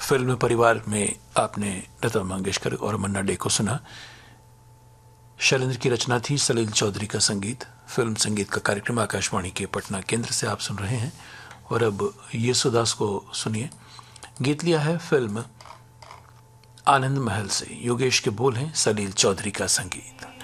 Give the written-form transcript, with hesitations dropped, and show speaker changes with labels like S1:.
S1: Film परिवार में आपने लता मंगेशकर और मन्ना डे को सुना। शैलेंद्र की रचना थी, सलील चौधरी का संगीत। फिल्म संगीत का कार्यक्रम आकाशवाणी के पटना केंद्र से आप सुन रहे हैं। और अब येसुदास को सुनिए। गीत लिया है फिल्म आनंद महल से। योगेश के बोल हैं, सलील चौधरी का संगीत।